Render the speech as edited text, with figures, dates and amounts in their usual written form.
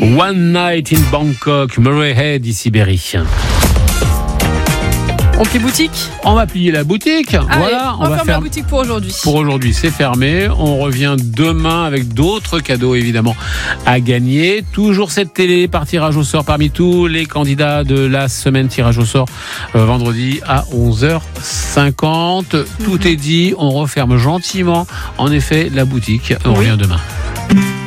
One Night in Bangkok, Murray Head, ici Berry. On plie boutique. On va plier la boutique. Allez, voilà, on va fermer la boutique pour aujourd'hui. Pour aujourd'hui, c'est fermé. On revient demain avec d'autres cadeaux, évidemment, à gagner. Toujours cette télé par tirage au sort parmi tous les candidats de la semaine tirage au sort vendredi à 11h50. Tout est dit. On referme gentiment, en effet, la boutique. On revient demain.